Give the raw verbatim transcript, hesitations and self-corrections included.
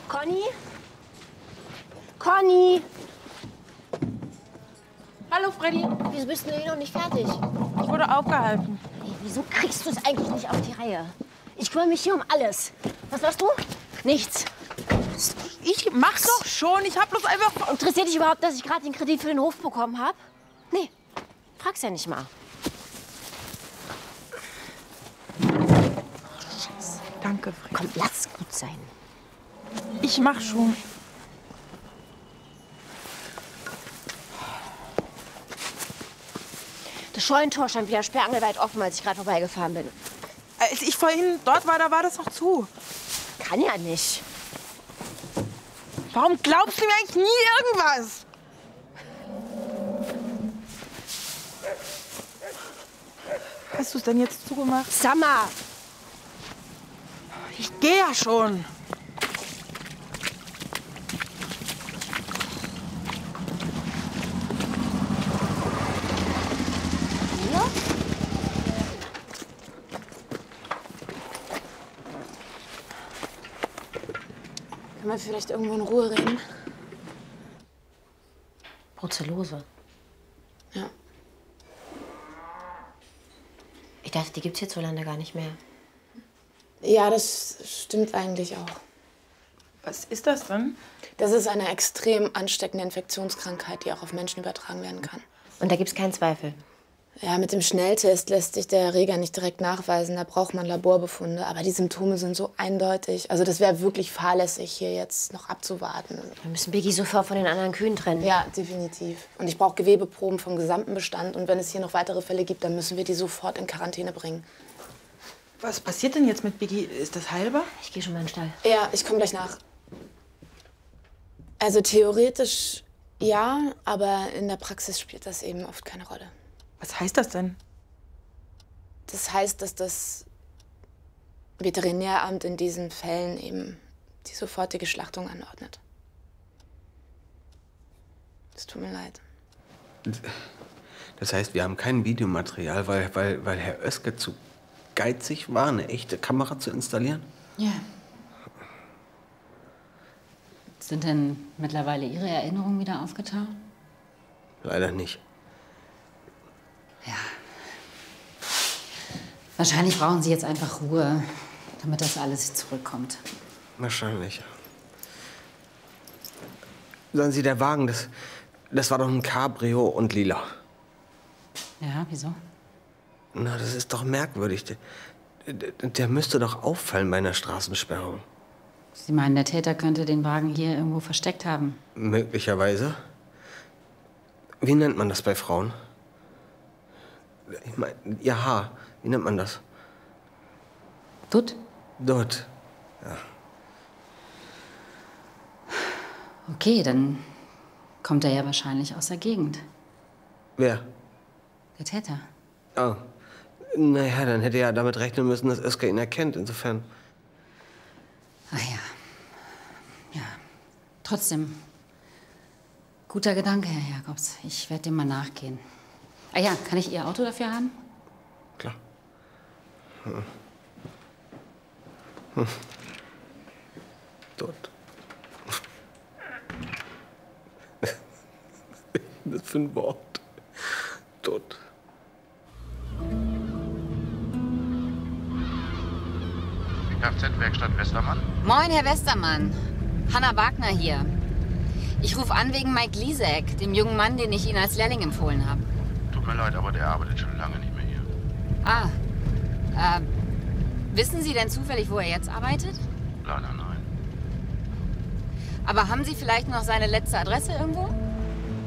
Conny? Conny! Hallo, Freddy. Wieso bist du denn noch nicht fertig? Ich wurde aufgehalten. Hey, wieso kriegst du es eigentlich nicht auf die Reihe? Ich kümmere mich hier um alles. Was machst du? Nichts. Ich mach's doch schon. Ich hab bloß einfach... Interessiert dich überhaupt, dass ich gerade den Kredit für den Hof bekommen habe? Nee, frag's ja nicht mal. Scheiße. Danke, Freddy. Komm, lass gut sein. Ich mach schon. Das Scheunentor stand wieder sperrangelweit offen, als ich gerade vorbeigefahren bin. Als ich vorhin dort war, da war das noch zu. Kann ja nicht. Warum glaubst du mir eigentlich nie irgendwas? Hast du es denn jetzt zugemacht? Summer! Ich gehe ja schon. Können wir vielleicht irgendwo in Ruhe reden? Brucellose. Ja. Ich dachte, die gibt's hierzulande gar nicht mehr. Ja, das stimmt eigentlich auch. Was ist das denn? Das ist eine extrem ansteckende Infektionskrankheit, die auch auf Menschen übertragen werden kann. Und da gibt's keinen Zweifel? Ja, mit dem Schnelltest lässt sich der Erreger nicht direkt nachweisen. Da braucht man Laborbefunde. Aber die Symptome sind so eindeutig. Also das wäre wirklich fahrlässig, hier jetzt noch abzuwarten. Wir müssen Biggie sofort von den anderen Kühen trennen. Ja, definitiv. Und ich brauche Gewebeproben vom gesamten Bestand. Und wenn es hier noch weitere Fälle gibt, dann müssen wir die sofort in Quarantäne bringen. Was passiert denn jetzt mit Biggie? Ist das heilbar? Ich gehe schon mal in den Stall. Ja, ich komme gleich nach. Also theoretisch ja, aber in der Praxis spielt das eben oft keine Rolle. Was heißt das denn? Das heißt, dass das Veterinäramt in diesen Fällen eben die sofortige Schlachtung anordnet. Es tut mir leid. Das heißt, wir haben kein Videomaterial, weil, weil, weil Herr Oeske zu geizig war, eine echte Kamera zu installieren? Ja. Sind denn mittlerweile Ihre Erinnerungen wieder aufgetaucht? Leider nicht. Ja. Wahrscheinlich brauchen Sie jetzt einfach Ruhe, damit das alles zurückkommt. Wahrscheinlich. Sagen Sie, der Wagen, das, das war doch ein Cabrio und lila. Ja, wieso? Na, das ist doch merkwürdig. Der, der, der müsste doch auffallen bei einer Straßensperrung. Sie meinen, der Täter könnte den Wagen hier irgendwo versteckt haben? Möglicherweise. Wie nennt man das bei Frauen? Ich meine, ihr Haar. Wie nennt man das? Dutt? Dutt. Ja. Okay, dann kommt er ja wahrscheinlich aus der Gegend. Wer? Der Täter. Oh. Naja, dann hätte er ja damit rechnen müssen, dass Oeske ihn erkennt. Insofern. Ach ja. Ja. Trotzdem. Guter Gedanke, Herr Jakobs. Ich werde dem mal nachgehen. Ah ja, kann ich Ihr Auto dafür haben? Klar. Hm. Hm. Tot. Was für ein Wort. Tot. Kfz-Werkstatt Westermann? Moin, Herr Westermann. Hanna Wagner hier. Ich rufe an wegen Mike Lisek, dem jungen Mann, den ich Ihnen als Lehrling empfohlen habe. Tut mir leid, aber der arbeitet schon lange nicht mehr hier. Ah. Äh, wissen Sie denn zufällig, wo er jetzt arbeitet? Leider nein. Aber haben Sie vielleicht noch seine letzte Adresse irgendwo?